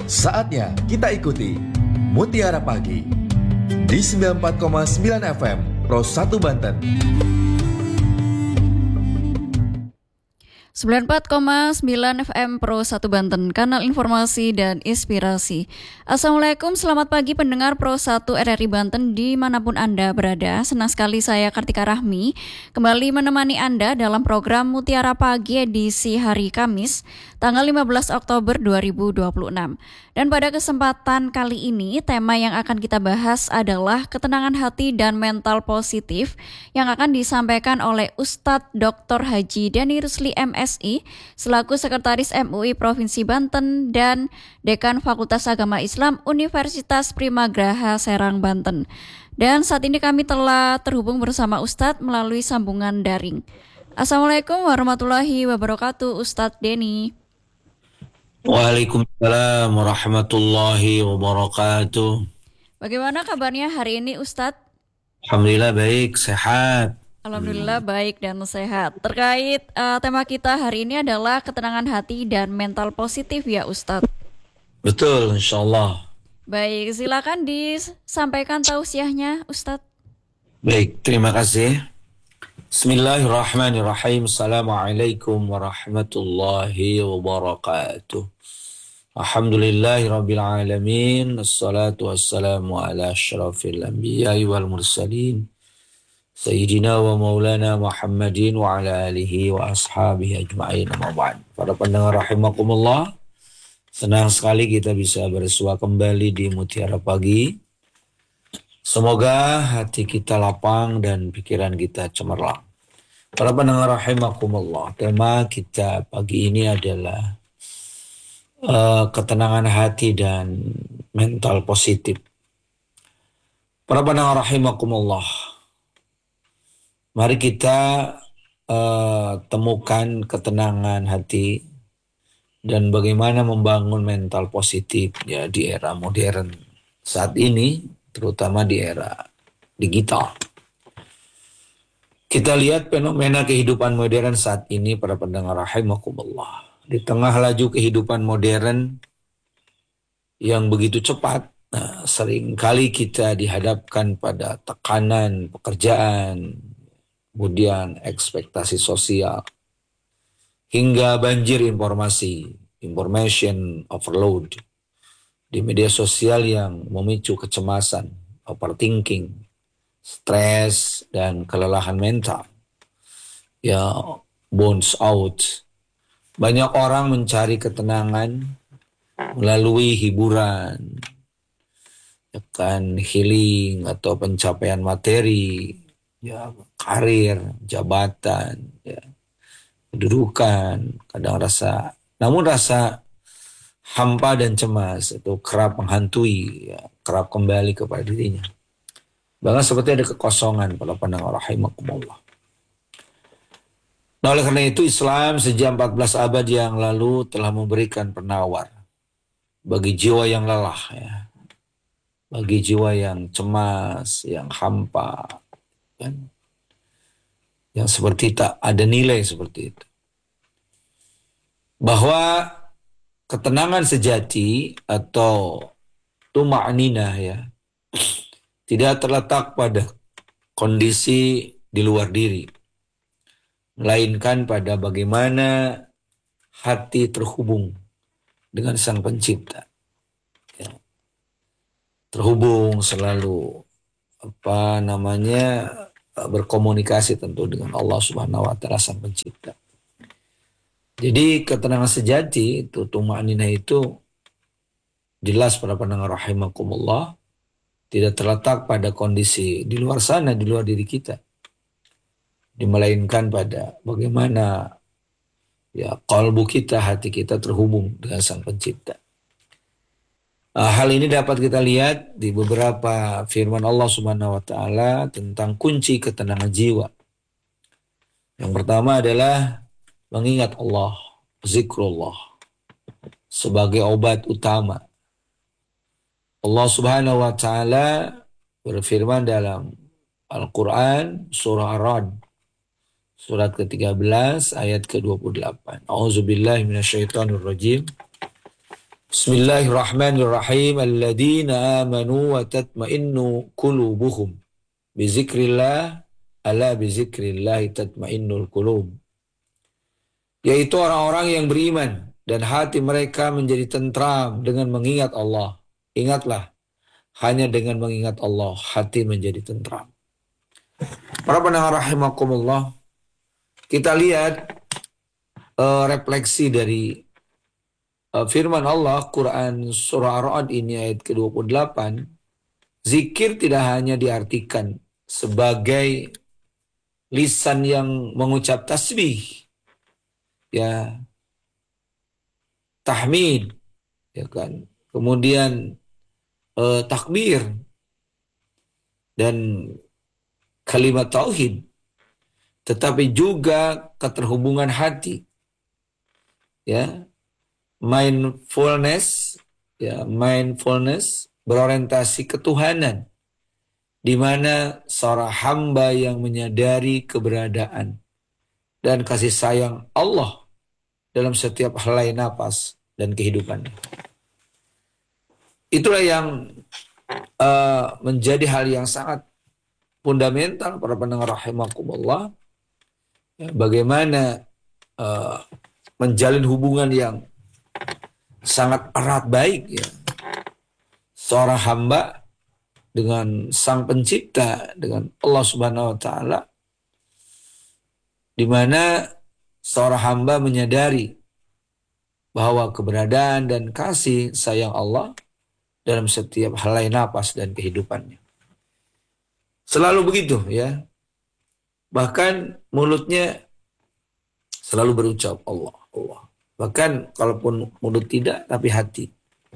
Saatnya kita ikuti Mutiara Pagi di 94,9 FM Pro 1 Banten. 94,9 FM Pro 1 Banten, kanal informasi dan inspirasi. Assalamualaikum, selamat pagi pendengar Pro 1 RRI Banten dimanapun Anda berada. Senang sekali saya Kartika Rahmi kembali menemani Anda dalam program Mutiara Pagi edisi hari Kamis, tanggal 15 Oktober 2026. Dan pada kesempatan kali ini, tema yang akan kita bahas adalah ketenangan hati dan mental positif yang akan disampaikan oleh Ustadz Dr. Haji Dani Rusli MSI selaku Sekretaris MUI Provinsi Banten dan Dekan Fakultas Agama Islam Universitas Primagraha Serang, Banten. Dan saat ini kami telah terhubung bersama Ustadz melalui sambungan daring. Assalamualaikum warahmatullahi wabarakatuh, Ustadz Deni. Waalaikumsalam warahmatullahi wabarakatuh. Bagaimana kabarnya hari ini, Ustadz? Alhamdulillah baik, sehat. Alhamdulillah baik dan sehat. Terkait tema kita hari ini adalah ketenangan hati dan mental positif ya, Ustadz. Betul, insyaallah. Baik, silakan disampaikan tausiahnya, Ustadz. Baik, terima kasih. Bismillahirrahmanirrahim. Assalamualaikum warahmatullahi wabarakatuh. Alhamdulillahirabbil alamin. Assalatu wassalamu ala asyrafil anbiya'i wal mursalin. Sayyidina wa maulana Muhammadin wa ala alihi wa ashabihi ajma'in. Amma ba'd. Para pendengar rahimakumullah, senang sekali kita bisa bersua kembali di Mutiara Pagi. Semoga hati kita lapang dan pikiran kita cemerlang. Para pendengar rahimakumullah, tema kita pagi ini adalah ketenangan hati dan mental positif. Para pendengar rahimakumullah, mari kita temukan ketenangan hati dan bagaimana membangun mental positif ya di era modern saat ini, terutama di era digital. Kita lihat fenomena kehidupan modern saat ini, para pendengar rahimakumullah. Di tengah laju kehidupan modern yang begitu cepat, seringkali kita dihadapkan pada tekanan pekerjaan, kemudian ekspektasi sosial, hingga banjir informasi, information overload di media sosial yang memicu kecemasan, overthinking, stres, dan kelelahan mental. Ya, burns out. Banyak orang mencari ketenangan melalui hiburan, ya kan, healing atau pencapaian materi, ya, karir, jabatan, ya, kedudukan, namun rasa hampa dan cemas itu kerap menghantui, ya, kerap kembali kepada dirinya. Bahkan seperti ada kekosongan, para pendengar rahimakumullah. Nah, oleh karena itu Islam sejak 14 abad yang lalu telah memberikan penawar bagi jiwa yang lelah, ya, bagi jiwa yang cemas, yang hampa, kan? Yang seperti tak ada nilai seperti itu. Bahwa ketenangan sejati atau tuma'ninah, ya, tidak terletak pada kondisi di luar diri, melainkan pada bagaimana hati terhubung dengan Sang Pencipta. Ya. Terhubung selalu berkomunikasi tentu dengan Allah Subhanahu wa taala, Sang Pencipta. Jadi ketenangan sejati itu, tuma'ninah itu jelas, para pendengar rahimakumullah, tidak terletak pada kondisi di luar sana, di luar diri kita, dimelainkan pada bagaimana, ya, qalbu kita, hati kita terhubung dengan Sang Pencipta. Hal ini dapat kita lihat di beberapa firman Allah Subhanahu wa taala tentang kunci ketenangan jiwa. Yang pertama adalah mengingat Allah, zikrullah, sebagai obat utama. Allah Subhanahu wa taala berfirman dalam Al-Quran surah Ar-Ra'd surat ke-13 ayat ke-28. A'udzubillahi minasyaitonirrajim. Bismillahirrahmanirrahim. Alladzina amanu wa tatma'innu qulubuhum bizikrillah, ala bizikrillah tatma'innul qulub. Yaitu orang-orang yang beriman dan hati mereka menjadi tentram dengan mengingat Allah. Ingatlah, hanya dengan mengingat Allah hati menjadi tentram. Para pendengar rahimakumullah, kita lihat refleksi dari firman Allah Quran surah Ar-Ra'd ini ayat ke-28. Zikir tidak hanya diartikan sebagai lisan yang mengucap tasbih, ya, tahmid, ya kan, kemudian takbir dan kalimat tauhid, tetapi juga keterhubungan hati, ya, mindfulness, ya, mindfulness berorientasi ketuhanan, di mana seorang hamba yang menyadari keberadaan dan kasih sayang Allah dalam setiap helai napas dan kehidupannya. Itulah yang menjadi hal yang sangat fundamental para pendengar rahimakumullah, ya, bagaimana menjalin hubungan yang sangat erat baik, ya, seorang hamba dengan Sang Pencipta, dengan Allah Subhanahu wa taala, di mana seorang hamba menyadari bahwa keberadaan dan kasih sayang Allah dalam setiap helai napas dan kehidupannya. Selalu begitu, ya. Bahkan mulutnya selalu berucap Allah, Allah. Bahkan kalaupun mulut tidak, tapi hati.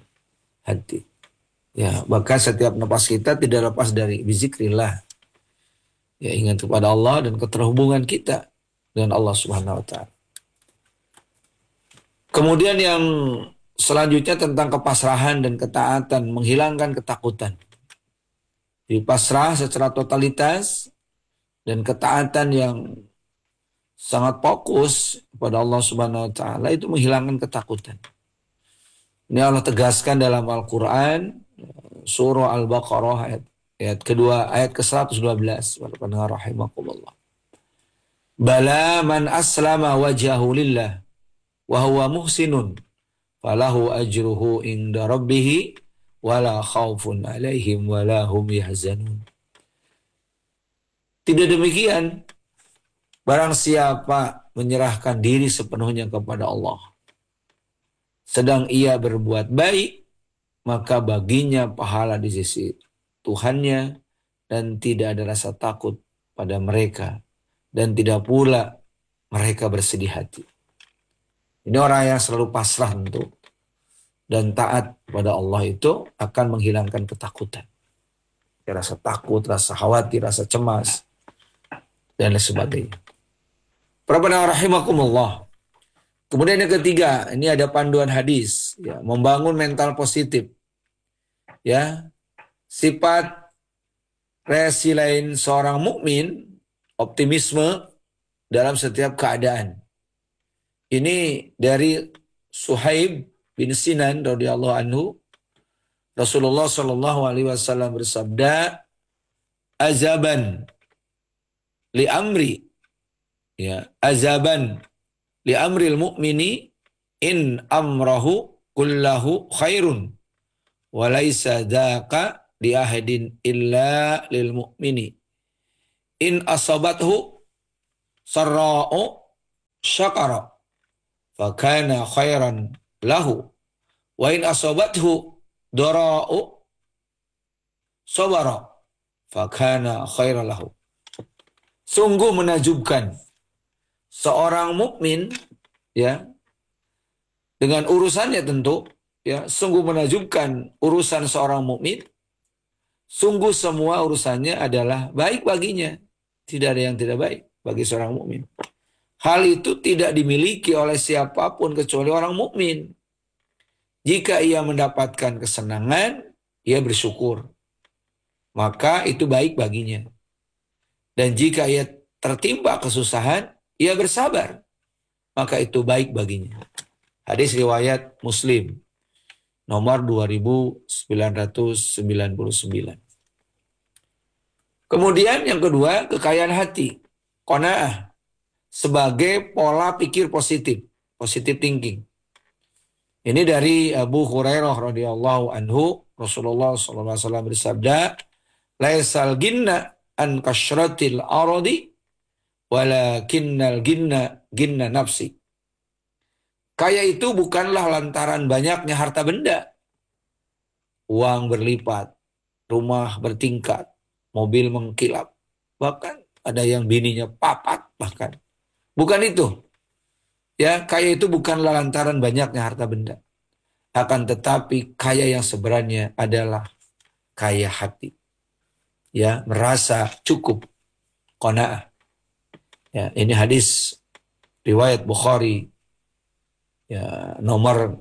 Ya, bahkan setiap napas kita tidak lepas dari bizikrillah. Ya, ingat kepada Allah dan keterhubungan kita dengan Allah Subhanahu wa taala. Kemudian yang selanjutnya tentang kepasrahan dan ketaatan, menghilangkan ketakutan. Jadi pasrah secara totalitas dan ketaatan yang sangat fokus kepada Allah Subhanahu wa taala itu menghilangkan ketakutan. Ini Allah tegaskan dalam Al-Qur'an surah Al-Baqarah ayat kedua, ayat ke-112. Para pendengar rahimakumullah. Bala man aslama wajhahu lillah wa huwa muhsinun falahu ajruhu inda rabbih wala khaufun alaihim wala hum yahzanun. Tidak demikian, barang siapa menyerahkan diri sepenuhnya kepada Allah, sedang ia berbuat baik, maka baginya pahala di sisi Tuhannya, dan tidak ada rasa takut pada mereka, dan tidak pula mereka bersedih hati. Ini orang yang selalu pasrah tentu dan taat kepada Allah itu akan menghilangkan ketakutan. Ya, rasa takut, rasa khawatir, rasa cemas, dan lain sebagainya. Para pendengar rahimakumullah. Kemudian yang ketiga, ini ada panduan hadis, ya, membangun mental positif. Ya, sifat resilience seorang mukmin, optimisme dalam setiap keadaan. Ini dari Suhaib bin Sinan radhiyallahu anhu. Rasulullah sallallahu alaihi wasallam bersabda, azaban li amri, ya, azaban li amril mu'mini in amrahu kullahu khairun wa laisa dzaka li ahadin illa lil mu'mini in asabathu sarra'u syakara fakana khairan lahu wa in asabathu dara'u sabara fakana khairan lahu. Sungguh menakjubkan seorang mukmin, ya, dengan urusannya tentu, ya, sungguh menakjubkan urusan seorang mukmin. Sungguh semua urusannya adalah baik baginya, tidak ada yang tidak baik bagi seorang mukmin. Hal itu tidak dimiliki oleh siapapun kecuali orang mukmin. Jika ia mendapatkan kesenangan, ia bersyukur, maka itu baik baginya. Dan jika ia tertimpa kesusahan, ia bersabar, maka itu baik baginya. Hadis riwayat Muslim. nomor 2999. Kemudian yang kedua, kekayaan hati, qanaah, sebagai pola pikir positif, positive thinking. Ini dari Abu Hurairah radhiyallahu anhu, Rasulullah SAW bersabda, "Laisal ginna an kasratil aradi, walakinnal ginna nafsi." Kaya itu bukanlah lantaran banyaknya harta benda, uang berlipat, rumah bertingkat, mobil mengkilap, bahkan ada yang bininya papat bahkan. Bukan itu. Ya, kaya itu bukanlah lantaran banyaknya harta benda. Akan tetapi kaya yang sebenarnya adalah kaya hati. Ya, merasa cukup, qanaah. Ya, ini hadis riwayat Bukhari, ya, nomor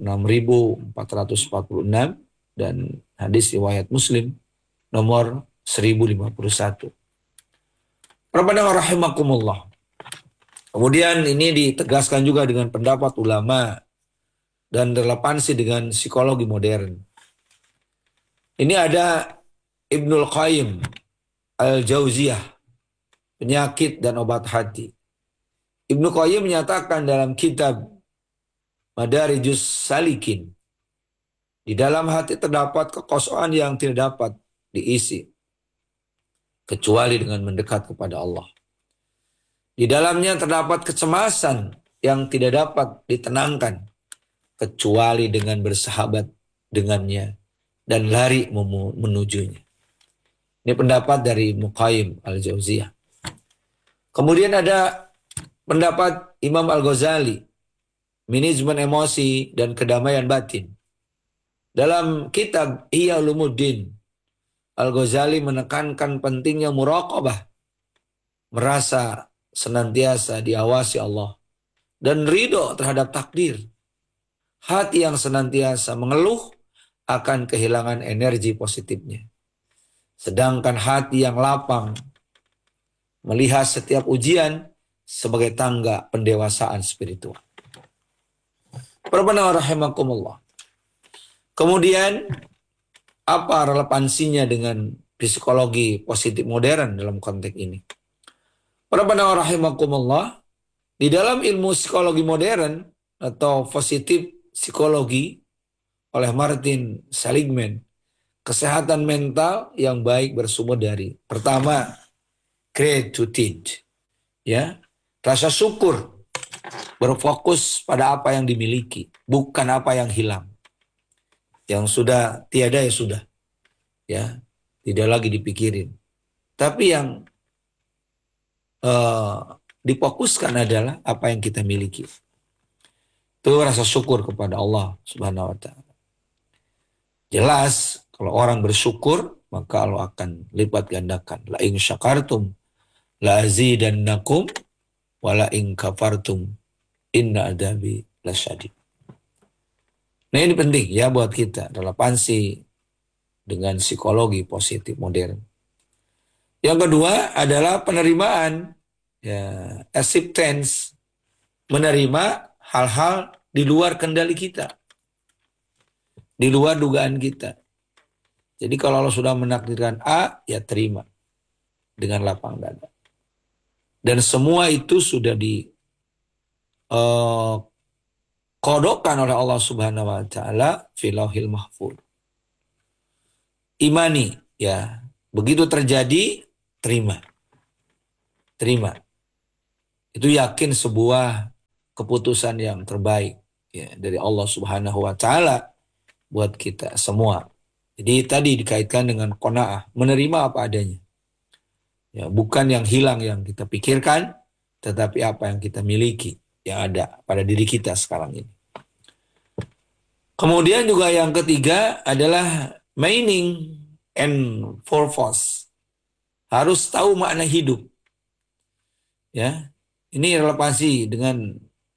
6446, dan hadis riwayat Muslim nomor 1051. Rabbana rahimakumullah. Kemudian ini ditegaskan juga dengan pendapat ulama dan relevansi dengan psikologi modern. Ini ada Ibnul Qayyim Al-Jauziyah, penyakit dan obat hati. Ibnu Qayyim menyatakan dalam kitab Madarijus Salikin, di dalam hati terdapat kekosongan yang tidak dapat diisi kecuali dengan mendekat kepada Allah. Di dalamnya terdapat kecemasan yang tidak dapat ditenangkan kecuali dengan bersahabat dengannya dan lari menujunya. Ini pendapat dari Ibnu Qayyim Al-Jauziyah. Kemudian ada pendapat Imam Al-Ghazali, manajemen emosi dan kedamaian batin. Dalam kitab Ihya Ulumuddin, Al-Ghazali menekankan pentingnya muraqabah, merasa senantiasa diawasi Allah, dan ridho terhadap takdir. Hati yang senantiasa mengeluh akan kehilangan energi positifnya. Sedangkan hati yang lapang melihat setiap ujian sebagai tangga pendewasaan spiritual. Rabbana rahimakumullah. Kemudian apa relevansinya dengan psikologi positif modern dalam konteks ini? Rabbana rahimakumullah, di dalam ilmu psikologi modern atau positif psikologi oleh Martin Seligman, kesehatan mental yang baik bersumber dari, pertama, gratitude, ya, rasa syukur, berfokus pada apa yang dimiliki, bukan apa yang hilang. Yang sudah tiada ya sudah, ya, tidak lagi dipikirin. Tapi yang difokuskan adalah apa yang kita miliki. Itu rasa syukur kepada Allah Subhanahu wa Ta'ala. Jelas kalau orang bersyukur maka Allah akan lipat gandakan. La in syakartum la azidannakum wa la in kafartum inna adabi lasyadid. Nah, ini penting ya buat kita, relevansi dengan psikologi positif modern. Yang kedua adalah penerimaan, ya, acceptance, menerima hal-hal di luar kendali kita, di luar dugaan kita. Jadi kalau Allah sudah menakdirkan A, ya terima dengan lapang dada. Dan semua itu sudah dikodokkan oleh Allah Subhanahu wa Ta'ala fil lauhil mahfuz. Imani, ya, begitu terjadi, terima. Itu yakin sebuah keputusan yang terbaik, ya, dari Allah Subhanahu wa Ta'ala buat kita semua. Jadi tadi dikaitkan dengan qanaah, menerima apa adanya. Ya, bukan yang hilang yang kita pikirkan, tetapi apa yang kita miliki, yang ada pada diri kita sekarang ini. Kemudian juga yang ketiga adalah meaning and purpose. Harus tahu makna hidup. Ya, ini relevansi dengan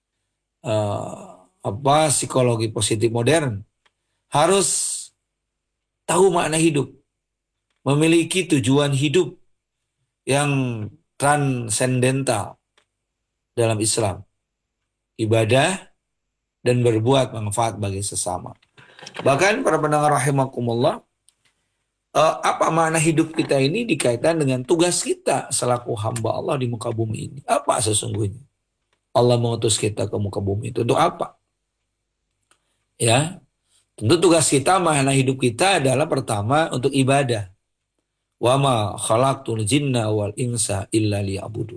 psikologi positif modern. Harus tahu makna hidup, memiliki tujuan hidup yang transendental dalam Islam, ibadah dan berbuat manfaat bagi sesama. Bahkan para pendengar rahimakumullah, apa makna hidup kita ini dikaitkan dengan tugas kita selaku hamba Allah di muka bumi ini. Apa sesungguhnya Allah mengutus kita ke muka bumi itu untuk apa? Ya, tentu tugas kita, makna hidup kita adalah pertama untuk ibadah. Wa ma khalaqtul jinna wal insa illa liya'budun.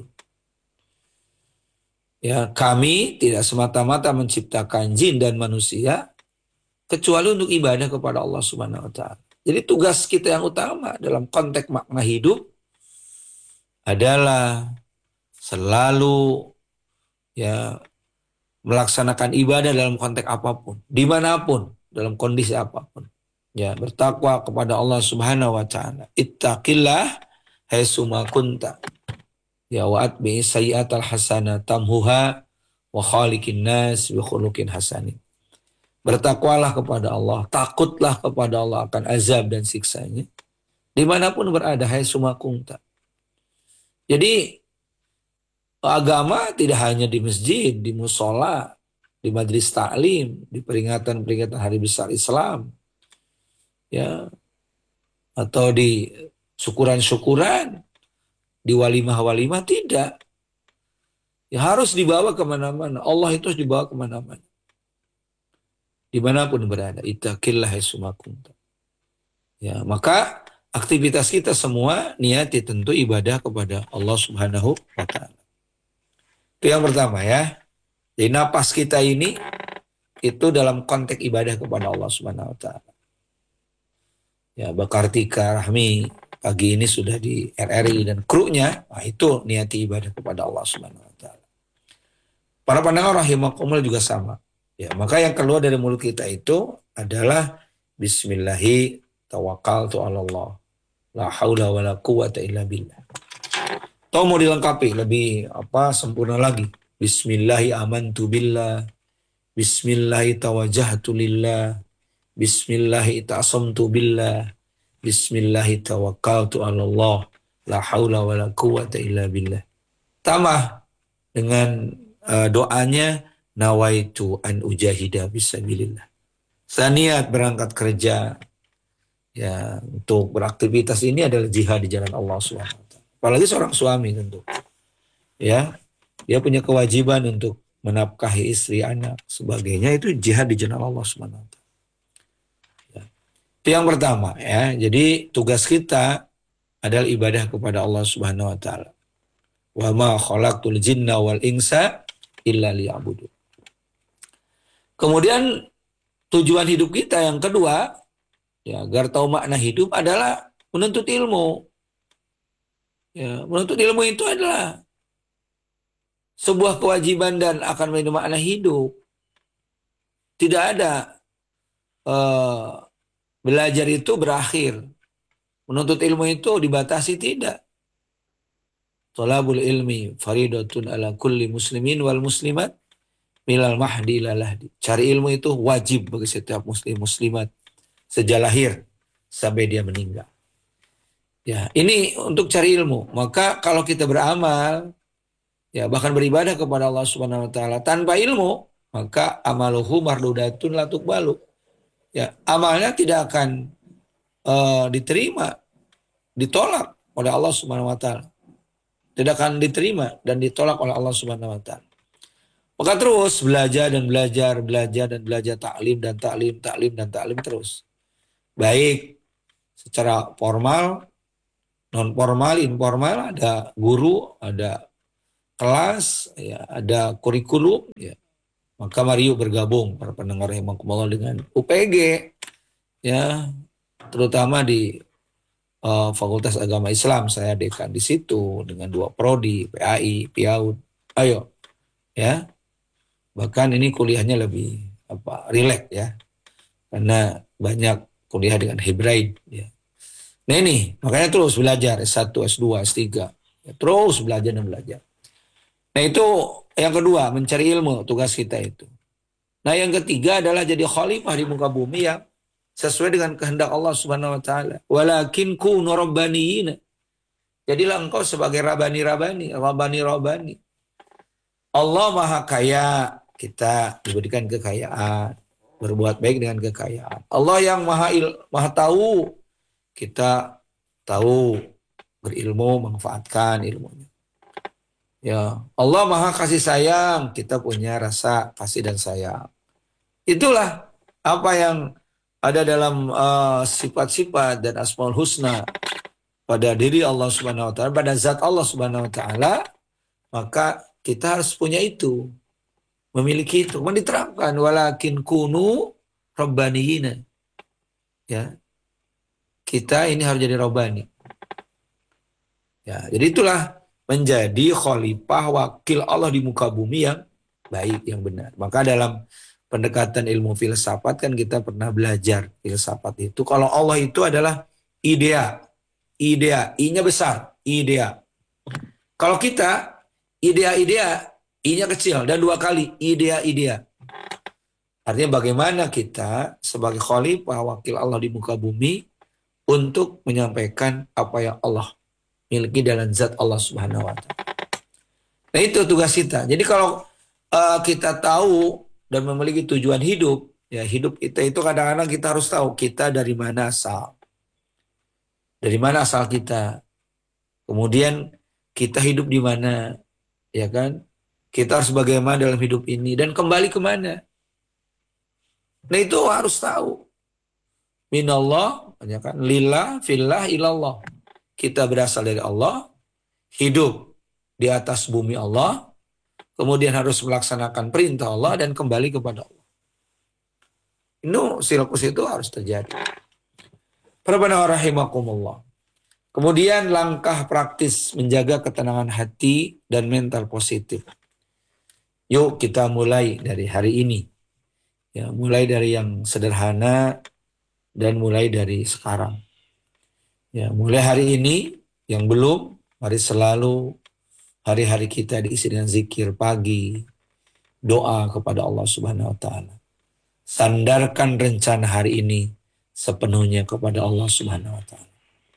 Ya, kami tidak semata-mata menciptakan jin dan manusia kecuali untuk ibadah kepada Allah Subhanahu wa taala. Jadi tugas kita yang utama dalam konteks makna hidup adalah selalu ya melaksanakan ibadah dalam konteks apapun, dimanapun, dalam kondisi apapun. Ya, bertakwa kepada Allah Subhanahu wa taala. Ittaqillah haitsuma kunta. Ya, wa atbi sayyi'atal hasanah tamhuha wa khaliqin nas bi khuluqin hasanin. Bertakwalah kepada Allah, takutlah kepada Allah akan azab dan siksanya dimanapun berada, haitsuma kunta. Jadi agama tidak hanya di masjid, di musola, di majelis taklim, di peringatan-peringatan hari besar Islam, ya, atau di syukuran-syukuran, di walimah-walimah, tidak. Ya, harus dibawa kemana-mana. Allah itu harus dibawa kemana-mana. Dimanapun berada. Ittaqillah haitsuma kunta. Ya, maka aktivitas kita semua niati tentu ibadah kepada Allah Subhanahu wa taala. Itu yang pertama ya. Jadi napas kita ini itu dalam konteks ibadah kepada Allah Subhanahu wa taala. Ya, Bakartika Rahmi pagi ini sudah di RRI dan krunya, nah itu niati ibadah kepada Allah Subhanahu wa taala. Para pendengar rahimakumullah juga sama. Ya, maka yang keluar dari mulut kita itu adalah bismillahi tawakkaltu 'ala Allah. La haula wala quwata illa billah. Atau mau dilengkapi lebih sempurna lagi. Bismillahi amantu billah. Bismillahi tawajjahtu lillah. Bismillahi ta'asamtu billah. Bismillahi tawakkaltu 'ala Allah. La haula wala quwata illa billah. Tambah dengan doanya nawaitu an ujahida fisabilillah. Saya niat berangkat kerja ya untuk beraktivitas ini adalah jihad di jalan Allah SWT. Apalagi seorang suami tentu. Ya, dia punya kewajiban untuk menafkahi istri, anak, sebagainya, itu jihad di jalan Allah SWT. Ya. Itu yang pertama ya. Jadi tugas kita adalah ibadah kepada Allah Subhanahu wa taala. Wa ma khalaqtul jinna wal insa illa liya'budun. Kemudian tujuan hidup kita yang kedua, ya, agar tahu makna hidup adalah menuntut ilmu. Ya, menuntut ilmu itu adalah sebuah kewajiban dan akan menjadi makna hidup. Tidak ada belajar itu berakhir. Menuntut ilmu itu dibatasi, tidak. Thalabul ilmi faridatun ala kulli muslimin wal muslimat milal mahdi lalahdi. Cari ilmu itu wajib bagi setiap muslim muslimat sejak lahir sampai dia meninggal. Ya, ini untuk cari ilmu. Maka kalau kita beramal, ya bahkan beribadah kepada Allah Subhanahu wa taala tanpa ilmu, maka amaluhu mardudatun la tuqbalu. Ya, amalnya tidak akan diterima, ditolak oleh Allah Subhanahu wa taala. Tidak akan diterima dan ditolak oleh Allah Subhanahu wa taala. Maka terus belajar dan belajar, taklim dan taklim terus. Baik secara formal, non formal, informal, ada guru, ada kelas, ya, ada kurikulum, ya. Maka mari yuk bergabung para pendengar rahimakumullah dengan UPG, ya, terutama di Fakultas Agama Islam. Saya dekan di situ dengan 2 prodi, PAI, PIAUD. Ayo, ya. Bahkan ini kuliahnya lebih rileks ya, karena banyak kuliah dengan hybrid ya. Nah ini makanya terus belajar S1, S2, S3 ya, terus belajar dan belajar. Nah itu yang kedua, mencari ilmu, tugas kita itu. Nah yang ketiga adalah jadi khalifah di muka bumi yang sesuai dengan kehendak Allah Subhanahu wa taala. Walakin kunu rabbaniyina. Jadilah engkau sebagai rabani. Allah Maha Kaya, kita diberikan kekayaan. berbuat baik dengan kekayaan. Allah yang maha tahu, kita tahu, berilmu, manfaatkan ilmunya. Ya, Allah maha kasih sayang, kita punya rasa kasih dan sayang. Itulah apa yang ada dalam sifat-sifat dan asmaul husna pada diri Allah Subhanahu wa taala, pada zat Allah Subhanahu wa taala, maka kita harus punya itu, memiliki itu. Kemudian diterapkan walakin kunu rabbaniyina. Ya. Kita ini harus jadi rabbani. Ya, jadi itulah menjadi khalifah wakil Allah di muka bumi yang baik, yang benar. Maka dalam pendekatan ilmu filsafat kan kita pernah belajar filsafat itu. Kalau Allah itu adalah idea, I-nya besar, idea. Kalau kita, idea, I-nya kecil dan 2 kali, idea. Artinya bagaimana kita sebagai khalifah wakil Allah di muka bumi untuk menyampaikan apa yang Allah miliki dalam zat Allah Subhanahu wa taala. Nah, itu tugas kita. Jadi kalau kita tahu dan memiliki tujuan hidup, ya hidup kita itu kadang-kadang kita harus tahu kita dari mana asal. Dari mana asal kita. Kemudian kita hidup di mana, ya kan? Kita harus bagaimana dalam hidup ini dan kembali kemana. Nah, itu harus tahu. Minallah, ya kan? Lillah, fillah, ilallah. Kita berasal dari Allah, hidup di atas bumi Allah, kemudian harus melaksanakan perintah Allah dan kembali kepada Allah. Ini silkus itu harus terjadi. Rabbana rahimakumullah. Kemudian langkah praktis menjaga ketenangan hati dan mental positif. Yuk kita mulai dari hari ini. Ya, mulai dari yang sederhana dan mulai dari sekarang. Ya, mulai hari ini yang belum, mari selalu hari-hari kita diisi dengan zikir pagi, doa kepada Allah Subhanahu wa taala. Sandarkan rencana hari ini sepenuhnya kepada Allah Subhanahu wa taala.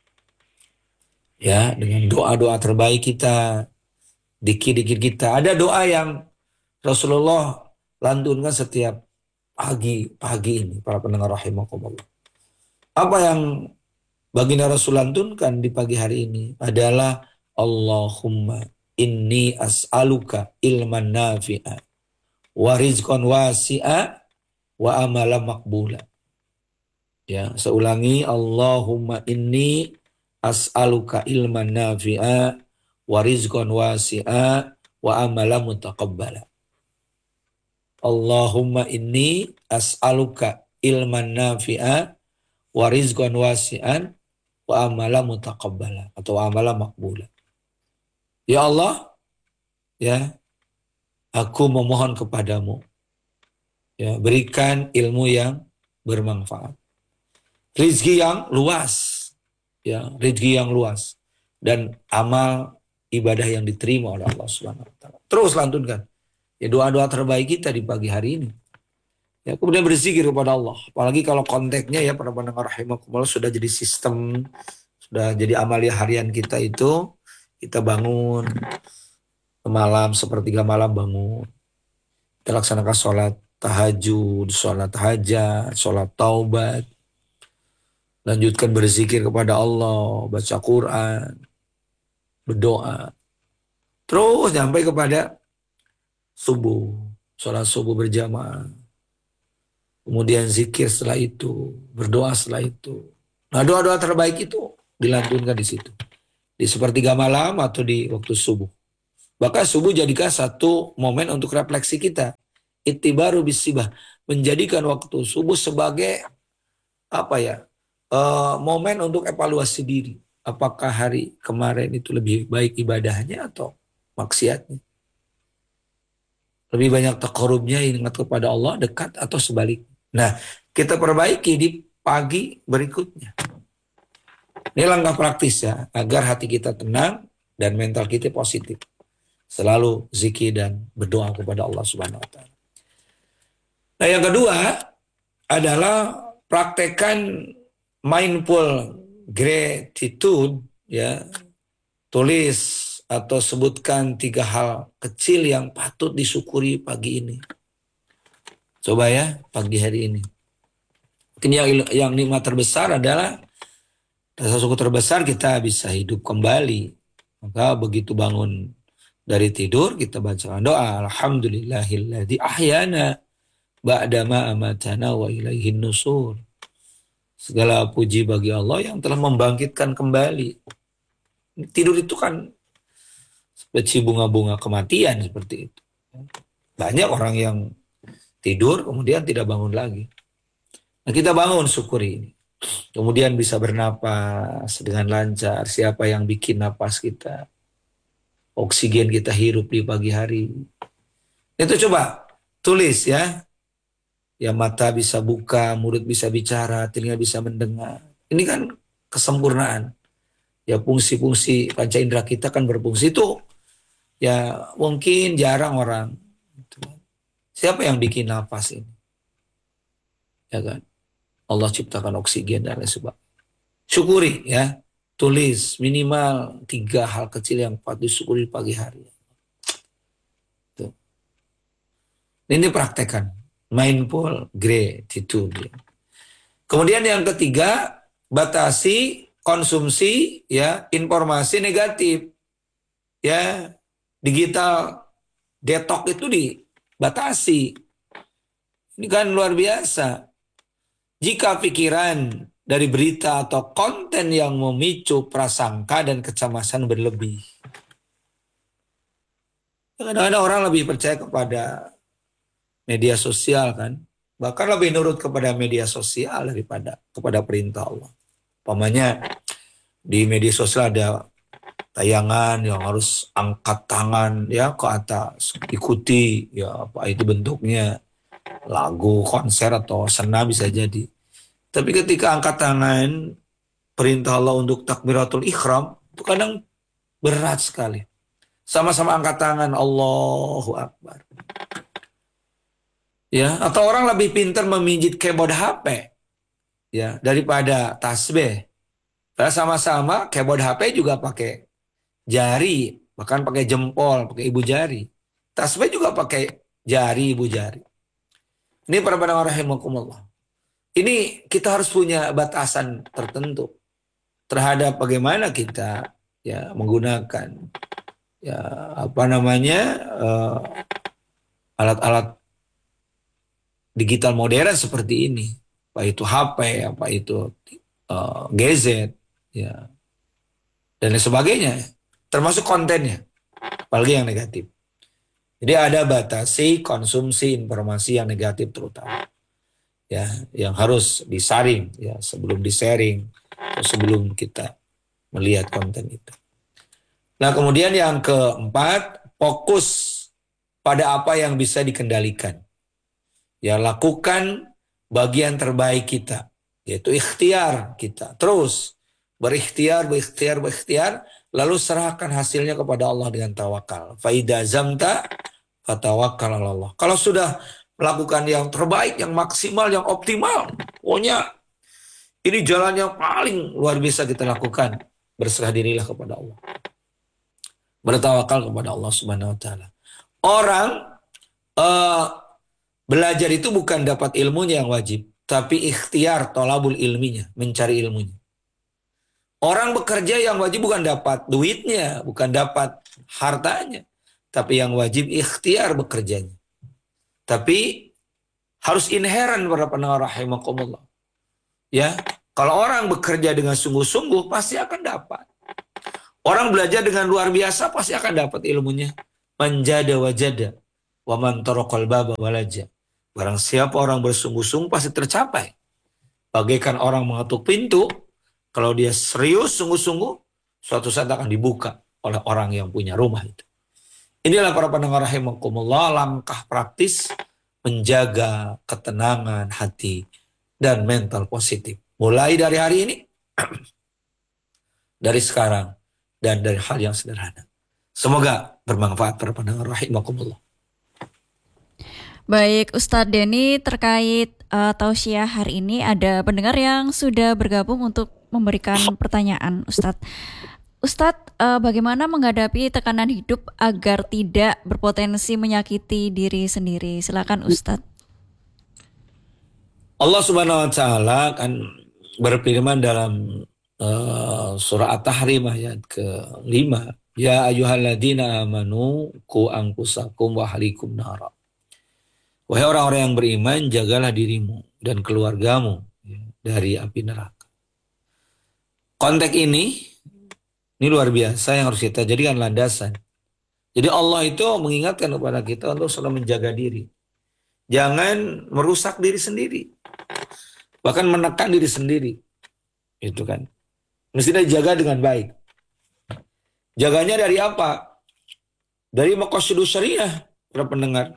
Ya, dengan doa-doa terbaik kita, dikir-dikir kita. Ada doa yang Rasulullah lantunkan setiap pagi ini, para pendengar rahimakumullah. Apa yang baginda Rasul lantunkan di pagi hari ini adalah Allahumma inni as'aluka ilman nafi'a wa rizqan wasi'a wa amala maqbula. Ya, saya ulangi, Allahumma inni as'aluka ilman nafi'a wa rizqan wasi'a wa amala mutaqabbala. Allahumma inni as'aluka ilman nafi'a wa rizqan wasi'an wa amala mutaqabbala atau amala maqbula. Ya Allah, ya, aku memohon kepadamu, ya, berikan ilmu yang bermanfaat, rizki yang luas, ya, rizki yang luas, dan amal ibadah yang diterima oleh Allah Subhanahu wa taala. Terus lantunkan ya doa-doa terbaik kita di pagi hari ini. Ya, kemudian berzikir kepada Allah. Apalagi kalau konteksnya ya para pendengar rahimakumullah sudah jadi sistem, sudah jadi amalia harian kita itu, kita bangun malam, sepertiga malam bangun. Kita laksanakan sholat tahajud, sholat hajat, sholat taubat. Lanjutkan berzikir kepada Allah, baca Quran, berdoa. Terus sampai kepada subuh, sholat subuh berjamaah. Kemudian zikir setelah itu, berdoa setelah itu. Nah, doa-doa terbaik itu dilantunkan di situ. Di sepertiga malam atau di waktu subuh. Bahkan subuh jadikan satu momen untuk refleksi kita. Ittibaru bisibah. Menjadikan waktu subuh sebagai momen untuk evaluasi diri. Apakah hari kemarin itu lebih baik ibadahnya atau maksiatnya. Lebih banyak taqarrubnya, ingat kepada Allah, dekat atau sebaliknya. Nah, kita perbaiki di pagi berikutnya. Ini langkah praktis ya, agar hati kita tenang dan mental kita positif. Selalu zikir dan berdoa kepada Allah Subhanahu wa taala. Nah, yang kedua adalah praktekkan mindful gratitude, ya. Tulis atau sebutkan 3 hal kecil yang patut disyukuri pagi ini. Coba ya pagi hari ini. Mungkin yang nikmat terbesar adalah rasa syukur terbesar kita bisa hidup kembali. Maka begitu bangun dari tidur kita bacakan doa. Alhamdulillahilladzi ahyana ba'dama amatana wa ilaihin nusur. Segala puji bagi Allah yang telah membangkitkan kembali. Tidur itu kan seperti bunga-bunga kematian seperti itu. Banyak orang yang tidur kemudian tidak bangun lagi. Nah, kita bangun syukuri ini. Kemudian bisa bernapas dengan lancar. Siapa yang bikin napas kita? Oksigen kita hirup di pagi hari. Itu coba tulis ya. Ya mata bisa buka, mulut bisa bicara, telinga bisa mendengar. Ini kan kesempurnaan. Ya fungsi-fungsi panca indera kita kan berfungsi itu. Ya mungkin jarang orang. Siapa yang bikin napas ini? Ya kan? Allah ciptakan oksigen dan lain sebagainya. Syukuri ya. Tulis minimal 3 hal kecil yang patut disyukuri pagi hari. Tuh. Ini praktekkan. Mindful gratitude. Kemudian yang ketiga, batasi konsumsi ya informasi negatif. Ya, digital detox itu dibatasi. Ini kan luar biasa. Jika pikiran dari berita atau konten yang memicu prasangka dan kecemasan berlebih. Kadang-kadang orang lebih percaya kepada media sosial kan. Bahkan lebih nurut kepada media sosial daripada kepada perintah Allah. Umpamanya di media sosial ada tayangan yang harus angkat tangan ya ke atas, ikuti ya apa itu bentuknya, lagu, konser atau senam bisa jadi. Tapi ketika angkat tangan perintah Allah untuk takbiratul ihram itu kadang berat sekali. Sama-sama angkat tangan Allahu Akbar. Ya, atau orang lebih pintar memijit keyboard HP ya daripada tasbih. Karena sama-sama keyboard HP juga pakai jari, bahkan pakai jempol, pakai ibu jari. Tasbih juga pakai jari, ibu jari. Ini para pendengar rahimakumullah. Ini kita harus punya batasan tertentu terhadap bagaimana kita ya menggunakan ya apa namanya alat-alat digital modern seperti ini, apa itu HP, apa itu gadget, ya dan lain sebagainya, termasuk kontennya, apalagi yang negatif. Jadi ada batasi konsumsi informasi yang negatif terutama, ya yang harus disaring, ya sebelum di-sharing, atau sebelum kita melihat konten itu. Nah kemudian yang keempat, fokus pada apa yang bisa dikendalikan. Ya lakukan bagian terbaik kita, yaitu ikhtiar kita. Terus berikhtiar, lalu serahkan hasilnya kepada Allah dengan tawakal. Faida zamta fatawakkal ala Allah. Kalau sudah melakukan yang terbaik, yang maksimal, yang optimal, pokoknya ini jalan yang paling luar biasa kita lakukan. Berserah dirilah kepada Allah. Bertawakal kepada Allah Subhanahu wa taala. Orang belajar itu bukan dapat ilmunya yang wajib, tapi ikhtiar tolabul ilminya, mencari ilmunya. Orang bekerja yang wajib bukan dapat duitnya, bukan dapat hartanya, tapi yang wajib ikhtiar bekerjanya. Tapi harus inherent para pendengar rahimakumullah. Ya, kalau orang bekerja dengan sungguh-sungguh pasti akan dapat. Orang belajar dengan luar biasa pasti akan dapat ilmunya. Manjada wajada, wa man taraqal baba walaja. Barang siapa orang bersungguh-sungguh pasti tercapai. Bagaikan orang mengetuk pintu, kalau dia serius sungguh-sungguh, suatu saat akan dibuka oleh orang yang punya rumah itu. Inilah para pendengar rahimakumullah langkah praktis menjaga ketenangan hati dan mental positif. Mulai dari hari ini, dari sekarang, dan dari hal yang sederhana. Semoga bermanfaat para pendengar rahimakumullah. Baik, Ustadz Denny, terkait tausiah hari ini ada pendengar yang sudah bergabung untuk memberikan pertanyaan, Ustadz. Ustadz, bagaimana menghadapi tekanan hidup agar tidak berpotensi menyakiti diri sendiri? Silakan, Ustadz. Allah Subhanahu wa taala kan berfirman dalam surah At-Tahrim ayat ke-5, ya ayyuhalladzina amanu qu anfusakum wa ahlikum nara. Wahai orang-orang yang beriman, jagalah dirimu dan keluargamu dari api neraka. Konteks ini luar biasa yang harus kita jadikan landasan. Jadi Allah itu mengingatkan kepada kita untuk selalu menjaga diri. Jangan merusak diri sendiri. Bahkan menekan diri sendiri. Itu kan. Mesti dijaga dengan baik. Jaganya dari apa? Dari maqasidus syariah, para pendengar.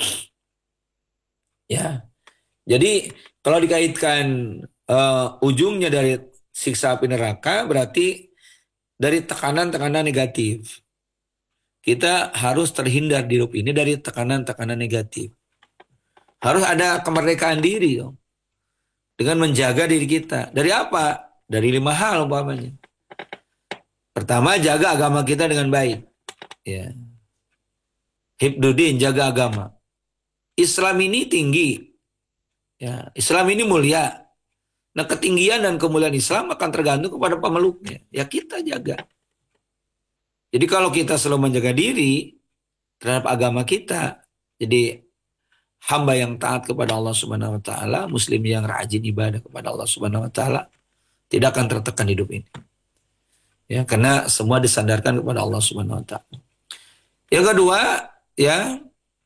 Ya. Jadi kalau dikaitkan ujungnya dari siksa api neraka, berarti dari tekanan-tekanan negatif. Kita harus terhindar di hidup ini dari tekanan-tekanan negatif. Harus ada kemerdekaan diri dong. Dengan menjaga diri kita. Dari apa? Dari 5 hal umpamanya. Pertama, jaga agama kita dengan baik. Ya. Hifdzuddin, jaga agama. Islam ini tinggi. Ya, Islam ini mulia. Nah, ketinggian dan kemuliaan Islam akan tergantung kepada pemeluknya. Ya, kita jaga. Jadi kalau kita selalu menjaga diri terhadap agama kita, jadi hamba yang taat kepada Allah Subhanahu wa taala, muslim yang rajin ibadah kepada Allah Subhanahu wa taala, tidak akan tertekan hidup ini. Ya, karena semua disandarkan kepada Allah Subhanahu wa taala. Yang kedua, ya,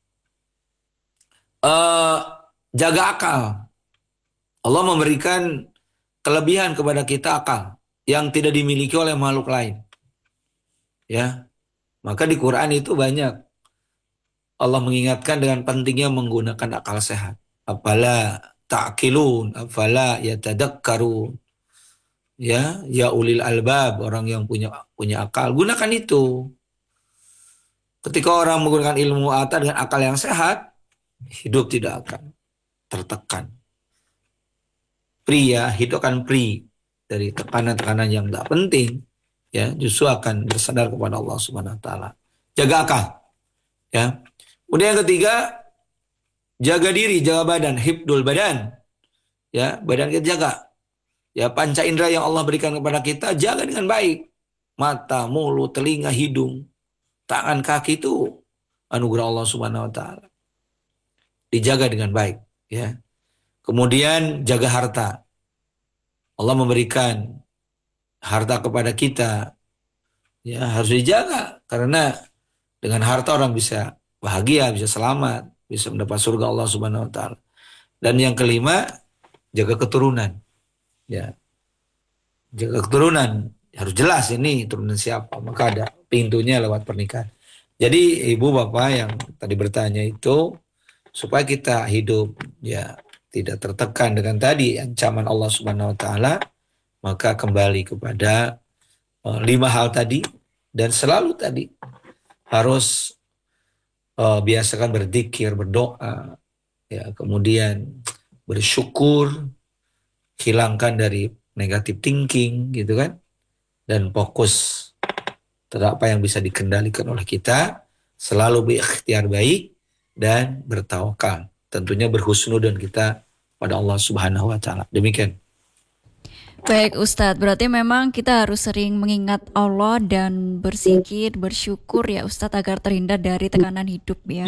jaga akal. Allah memberikan kelebihan kepada kita akal yang tidak dimiliki oleh makhluk lain. Ya. Maka di Quran itu banyak Allah mengingatkan dengan pentingnya menggunakan akal sehat. Afala ta'qilun, afala yatadakkarun. Ya ulil albab, orang yang punya akal, gunakan itu. Ketika orang menggunakan ilmu atas dengan akal yang sehat, hidup tidak akan tertekan. Pria, hidup akan free dari tekanan-tekanan yang tidak penting, ya, justru akan bersandar kepada Allah Subhanahu wa taala. Jaga akal, ya. Kemudian yang ketiga, jaga diri, jaga badan, hifdzul badan. Ya, badan kita jaga. Ya, panca indera yang Allah berikan kepada kita jaga dengan baik. Mata, mulut, telinga, hidung, tangan, kaki itu anugerah Allah Subhanahu wa taala. Dijaga dengan baik, ya. Kemudian jaga harta. Allah memberikan harta kepada kita. Ya, harus dijaga karena dengan harta orang bisa bahagia, bisa selamat, bisa mendapat surga Allah Subhanahu wa taala. Dan yang kelima, jaga keturunan. Ya. Jaga keturunan, harus jelas ini turunan siapa, maka ada pintunya lewat pernikahan. Jadi ibu bapak yang tadi bertanya itu supaya kita hidup ya tidak tertekan dengan tadi ancaman Allah Subhanahu wa taala, maka kembali kepada 5 hal tadi dan selalu tadi harus biasakan berzikir, berdoa, ya, kemudian bersyukur, hilangkan dari negative thinking gitu kan, dan fokus terhadap apa yang bisa dikendalikan oleh kita, selalu berikhtiar baik dan bertawakal, tentunya berhusnudzon kita pada Allah Subhanahu wa taala. Demikian. Baik Ustadz, berarti memang kita harus sering mengingat Allah dan berzikir, bersyukur ya Ustadz agar terhindar dari tekanan hidup ya.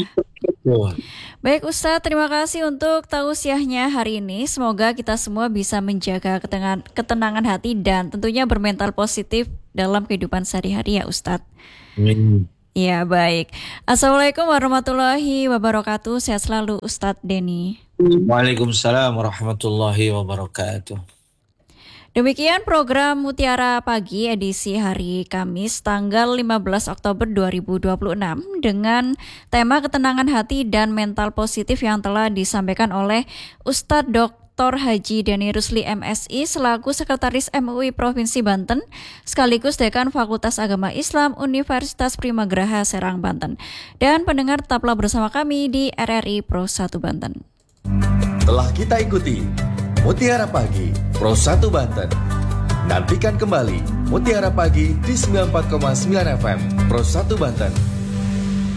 Baik Ustadz, terima kasih untuk tausiahnya hari ini. Semoga kita semua bisa menjaga ketenangan hati dan tentunya bermental positif dalam kehidupan sehari-hari ya Ustadz. Amin. Ya baik. Assalamualaikum warahmatullahi wabarakatuh. Sehat selalu Ustadz Denny. Waalaikumsalam warahmatullahi wabarakatuh. Demikian program Mutiara Pagi edisi hari Kamis tanggal 15 Oktober 2026 dengan tema ketenangan hati dan mental positif yang telah disampaikan oleh Ustadz Dr. Haji Denny Rusli MSI selaku Sekretaris MUI Provinsi Banten sekaligus Dekan Fakultas Agama Islam Universitas Primagraha Serang Banten. Dan pendengar tetaplah bersama kami di RRI Pro 1 Banten. Telah kita ikuti Mutiara Pagi Pro 1 Banten. Nantikan kembali Mutiara Pagi di 94,9 FM Pro 1 Banten.